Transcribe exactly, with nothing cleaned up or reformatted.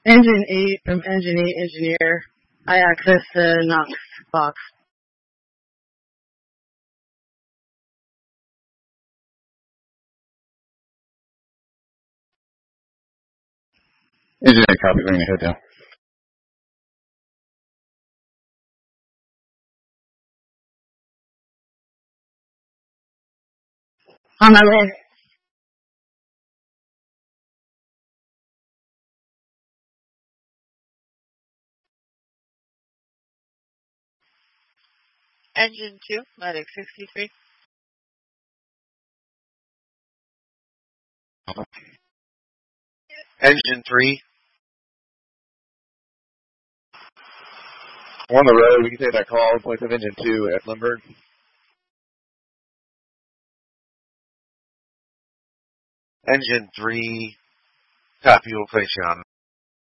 Engine eight from Engine eight Engineer. I access the Knox box. Engine eight copy, bring the head down. On my way. Engine two, Medic sixty-three. Engine three. We're on the road. We can take that call. Points of engine two at Lindbergh. Engine three. Copy, we'll place you on.